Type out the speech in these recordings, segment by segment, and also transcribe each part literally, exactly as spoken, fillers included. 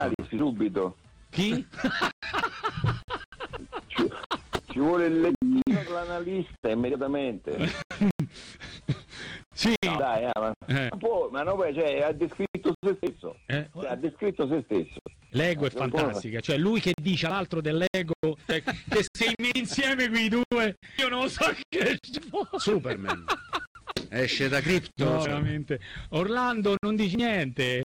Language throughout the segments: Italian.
Analisi subito. Chi? Ci, ci vuole il lettino dell'analista immediatamente. Sì. No, dai, eh, ma, Eh. ma, può, ma no, poi cioè, ha descritto se stesso. Eh? Cioè, ha descritto se stesso. L'ego è Non può- fantastica, cioè lui che dice all'altro dell'ego cioè, che se metti insieme quei due io non so che Superman esce da Krypton. no, cioè. veramente. Orlando non dici niente,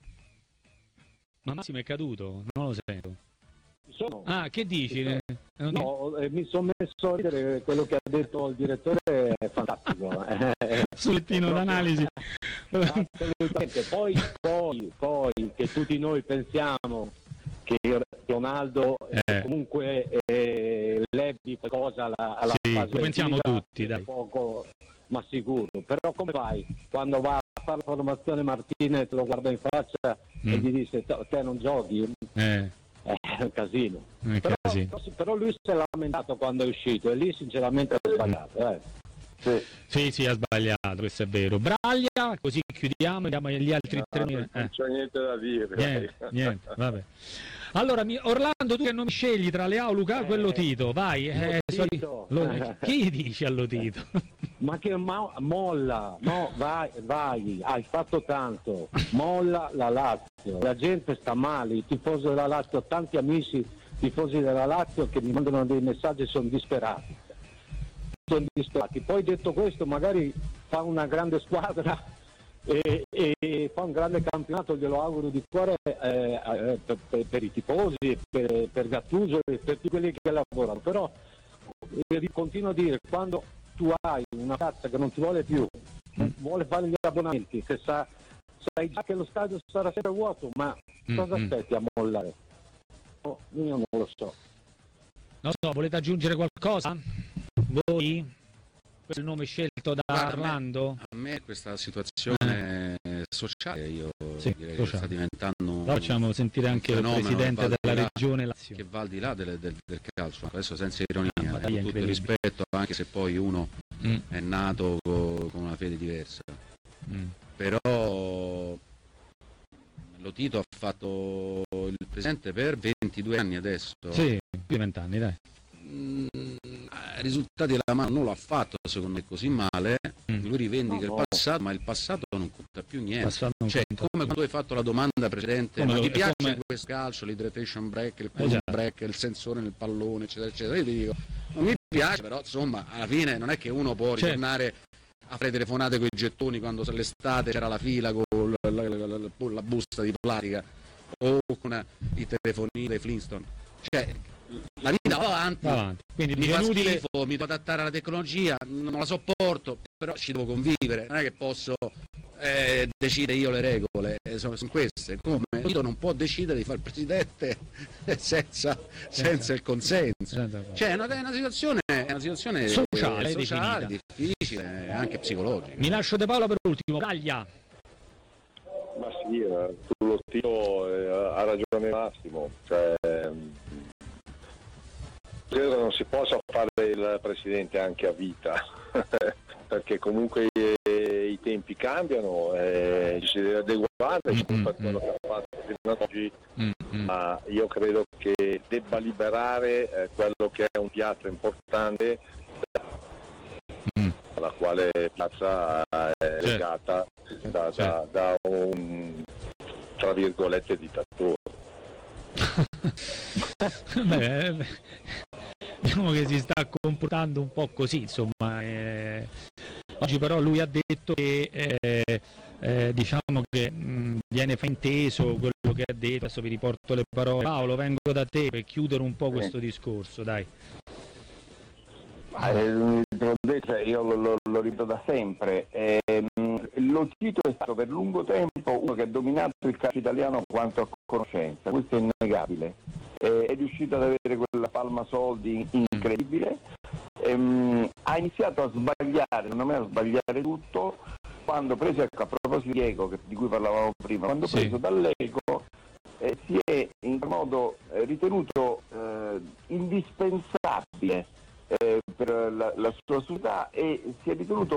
ma Massimo è caduto, non lo sento. Sono, Ah, che dici? Eh, non di- no, eh, mi sono messo a ridere, quello che ha detto il direttore è fantastico. eh. sul lettino d'analisi. Assolutamente. Poi, poi, poi che tutti noi pensiamo che Ronaldo eh, Eh. comunque eh, levi qualcosa alla, alla Sì, fase lo pensiamo attiva, tutti, dai. poco, ma sicuro. Però come fai quando va a fare la formazione Martinez, lo guarda in faccia Mm. e gli dice te non giochi? Eh, È un casino. eh, Però, casino. però lui si è lamentato quando è uscito e lì sinceramente ha sbagliato. Eh. Sì. Sì, sì, ha sbagliato, questo è vero. Braglia, così chiudiamo, andiamo agli altri tre. Non Eh. c'è niente da dire. Niente, niente, vabbè. Allora, mi- Orlando, tu che non mi scegli tra Leao, Luca, quello Tito, vai. Eh, soli- Tito. lo- chi dici allo Tito? Ma che ma- molla, no, vai, vai, hai fatto tanto, molla la Lazio, la gente sta male, i tifosi della Lazio, ho tanti amici tifosi della Lazio che mi mandano dei messaggi, sono disperati, sono disperati. Poi detto questo, magari fa una grande squadra e, e fa un grande campionato, glielo auguro di cuore eh, eh, per, per- per i tifosi, per, per Gattuso e per tutti quelli che lavorano, però eh, continuo a dire, quando tu hai una ragazza che non ti vuole più, non vuole fare gli abbonamenti, che sa, sai già che lo stadio sarà sempre vuoto, ma cosa Mm, mm. aspetti a mollare? Oh, io non lo so. Non so, volete aggiungere qualcosa? Voi? Questo è il nome scelto da Guarda, a me- Orlando? A me questa situazione sociale io Sì, direi sociale. che sta diventando un, Però facciamo sentire anche il fenomeno presidente che va della di là- regione Lazio. che va al di là del, del- del calcio, adesso senza ironia, Ah, eh, battaglia con tutto il incredibile. rispetto, anche se poi uno Mm, è nato co- con una fede diversa, mm. però lo Tito ha fatto il presidente per ventidue anni adesso. Sì, più di vent'anni, dai. Mm, risultati alla mano non lo ha fatto secondo me così male. Mm. Lui rivendica No, il no. passato, ma il passato non conta più niente. Passato non Cioè, conta. come quando tu hai fatto la domanda precedente, Come ma lo- ti è piace come- questo calcio, l'hydratation break, il cool Esatto. break, il sensore nel pallone, eccetera, eccetera. Io ti dico, non mi piace, però insomma, alla fine non è che uno può Certo. ritornare a fare telefonate con i gettoni quando l'estate c'era la fila con la, la- la- la- la busta di plastica o con i telefonini dei Flintstone. Cioè, la vita va avanti. Va avanti. Quindi Mi dice fa inutile. schifo, mi devo adattare alla tecnologia, non la sopporto, però ci devo convivere, non è che posso eh, decidere io le regole, eh, sono, sono queste. Come io non può decidere di fare il presidente senza, senza il consenso. Senza- Cioè è una, è una situazione, è una situazione Sociale, eh, sociale definita. difficile, eh, anche psicologica. Mi lascio De Paolo per ultimo. Braglia. Ma sì, eh, sullo stilo eh, ha ragione Massimo, cioè, ehm, credo che non si possa fare il presidente anche a vita, perché comunque eh, i tempi cambiano, eh, ci si deve adeguare rispetto a quello che ha fatto fino ad oggi, Mm, mm. ma io credo che debba liberare eh, quello che è un piazza importante, Mm. alla quale piazza è legata da, da, da un, tra virgolette, dittatore. Beh, eh, diciamo che si sta comportando un po' così, insomma. eh. Oggi però lui ha detto che eh, eh, diciamo che mh, viene frainteso quello che ha detto. Adesso vi riporto le parole. Paolo, vengo da te per chiudere un po' questo discorso, dai. Ma, eh, te l'ho detto, cioè, io lo, lo, lo ripeto da sempre, ehm, lo Tito è stato per lungo tempo uno che ha dominato il calcio italiano quanto a conoscenza, questo è innegabile, eh, è riuscito ad avere quella palma soldi incredibile, ehm, ha iniziato a sbagliare, non a sbagliare tutto, quando preso, ecco, a proposito di Ego, che, di cui parlavamo prima, quando Sì. preso dall'Ego eh, si è in qualche modo eh, ritenuto eh, indispensabile Eh, per la, la sua società e si è ritenuto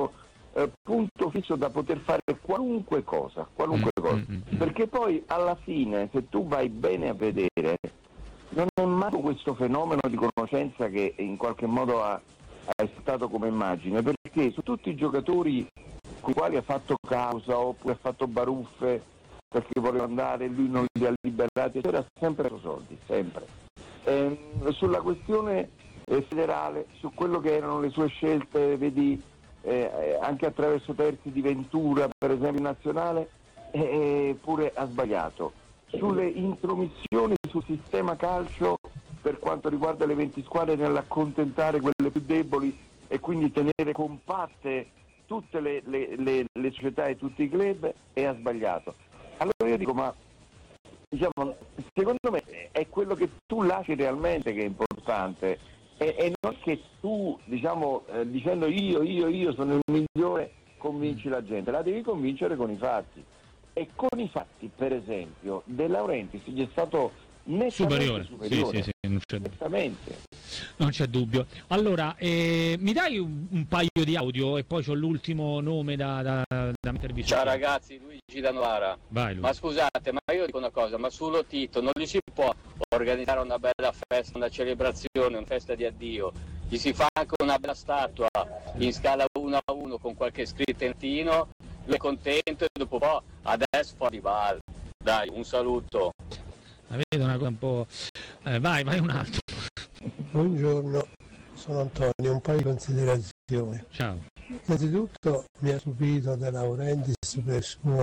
eh, punto fisso da poter fare qualunque cosa, qualunque Mm, cosa. mm, mm. Perché poi alla fine, se tu vai bene a vedere, non è mai questo fenomeno di conoscenza che in qualche modo ha, ha stato come immagine, perché su tutti i giocatori con i quali ha fatto causa oppure ha fatto baruffe perché voleva andare, lui non li ha liberati, era sempre preso soldi, sempre. Ehm, sulla questione eh, federale, su quello che erano le sue scelte, vedi, eh, anche attraverso terzi di Ventura, per esempio in nazionale, eh, pure ha sbagliato. Sulle intromissioni sul sistema calcio per quanto riguarda le venti squadre nell'accontentare quelle più deboli e quindi tenere compatte tutte le, le, le, le società e tutti i club, e ha sbagliato. Allora io dico, ma diciamo, secondo me è quello che tu lasci realmente che è importante, e, e non che tu, diciamo, eh, dicendo io, io, io sono il migliore, convinci la gente, la devi convincere con i fatti. E con i fatti, per esempio, De Laurentiis gli è stato nettamente Superiore, superiore. sì, sì, sì, non c'è dubbio. Nettamente. Non c'è dubbio. Allora, eh, mi dai un, un paio di audio e poi c'ho l'ultimo nome da, da, da mettervi su. Ciao ragazzi, Luigi da Novara. Vai, Luigi. Ma scusate, ma io dico una cosa, ma su Lotito non gli si può organizzare una bella festa, una celebrazione, una festa di addio? Gli si fa anche una bella statua in scala uno a uno con qualche scrittentino, lui è contento e dopo un po' adesso fa di bal. Dai, un saluto. La vedo una cosa un po'... Eh, vai, vai un altro. Buongiorno, sono Antonio, un paio di considerazioni. Ciao. Innanzitutto mi ha stupito De Laurentiis per il suo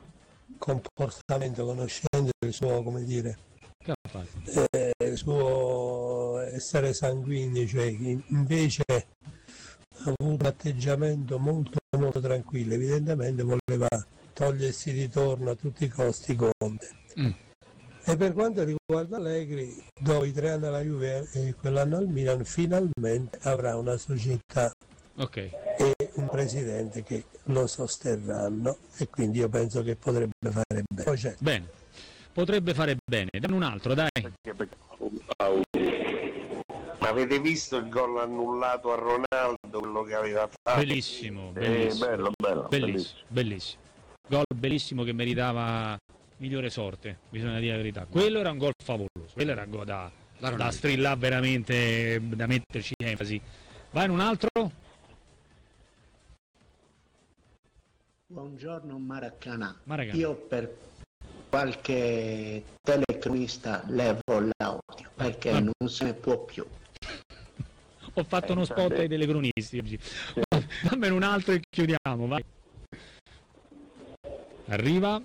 comportamento, conoscendo il suo, come dire, Che ha fatto? eh, il suo essere sanguigno, cioè che invece ha avuto un atteggiamento molto molto tranquillo, evidentemente voleva togliersi di torno a tutti i costi Conte. Mm. E per quanto riguarda Allegri, dopo i tre anni alla Juve e quell'anno al Milan, finalmente avrà una società Ok. e un presidente che lo sosterranno, e quindi io penso che potrebbe fare bene. Poi c'è- Bene. Potrebbe fare bene. Dammi un altro, dai. Avete visto il gol annullato a Ronaldo, quello che aveva fatto? Bellissimo, Eh, bellissimo. bello, bello, Bellissimo, bellissimo. Gol bellissimo che meritava migliore sorte, bisogna dire la verità. Quello era un gol favoloso, quello era un gol da, La da Ronaldo. strillare veramente, da metterci enfasi. Vai in un altro? Buongiorno Maracanã. Maracanã. Io per qualche telecronista levo l'audio perché Ah. non se ne può più. Ho fatto uno spot ai telecronisti oggi. Dammene un altro e chiudiamo, vai. Arriva.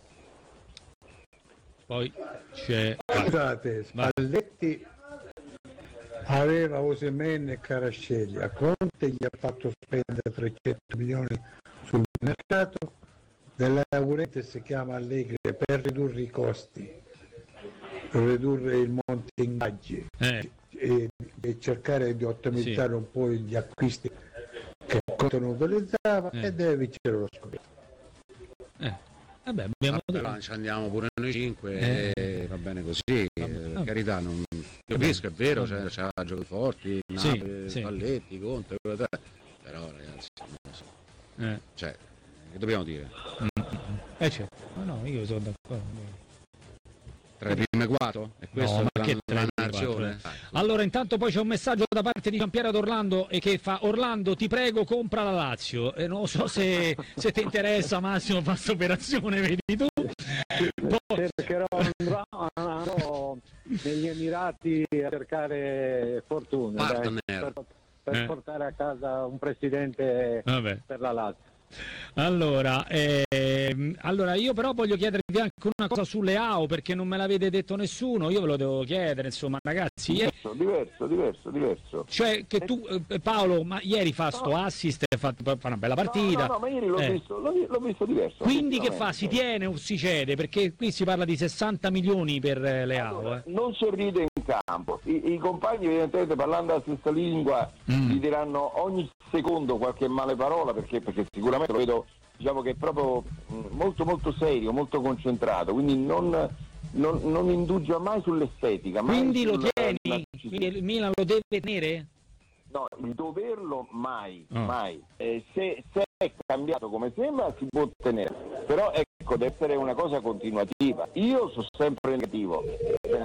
Poi c'è... vai. Scusate, Vai. Spalletti aveva Osimhen e Kvaratskhelia, a Conte gli ha fatto spendere trecento milioni sul mercato, De Laurentiis si chiama Allegri per ridurre i costi, per ridurre il monte ingaggi Eh, e, e cercare di ottimizzare un po' gli acquisti che Conte non utilizzava, Eh. e deve vincere lo scudetto. eh. Vabbè, abbiamo... Ah, però ci andiamo pure noi cinque Eh. e va bene così, eh, per vabbè. carità, non capisco, è vero, c'è, c'ha giochi forti, Sì, Napoli, sì. Spalletti, Conte, quello che- però ragazzi, non lo so. Eh, Cioè, che dobbiamo dire? eh certo. No, no, io sono d'accordo. Tra le prime quattro? E questo No, ma è che la, tra la le prime nazione? quattro, Ah, Allora, intanto poi c'è un messaggio da parte di Giampiero ad Orlando e che fa: Orlando, ti prego, compra la Lazio. E non so se, se ti interessa, Massimo, fa questa operazione, vedi tu. Poi- Cercherò, andrò, andrò negli Emirati a cercare fortuna, dai, Partner. per, per Eh. portare a casa un presidente Vabbè. per la Lazio. Allora, ehm, allora, io però voglio chiedervi anche una cosa sulle A O, perché non me l'avete detto nessuno, io ve lo devo chiedere, insomma, ragazzi. ieri- Diverso, diverso, diverso, diverso. Cioè, che tu, eh, Paolo, ma ieri fa sto assist, e fa, fa una bella partita. No, no, no, ma ieri l'ho, Eh. visto, l'ho, l'ho visto diverso. Quindi che fa? obiettivamente. Si tiene o si cede? Perché qui si parla di sessanta milioni per eh, le A O. Allora, Eh. non sorride in campo. I, i compagni, evidentemente, parlando la stessa lingua, Mm. gli diranno ogni secondo qualche male parola, perché, perché sicuramente lo vedo, diciamo che è proprio mh, molto molto serio, molto concentrato, quindi non, non, non indugia mai sull'estetica. mai Quindi lo sul tieni? narcisismo. Quindi il Milan lo deve tenere? No, il doverlo mai, Oh. mai. Eh, se, se è cambiato come sembra si può ottenere, però ecco, deve essere una cosa continuativa. Io sono sempre negativo,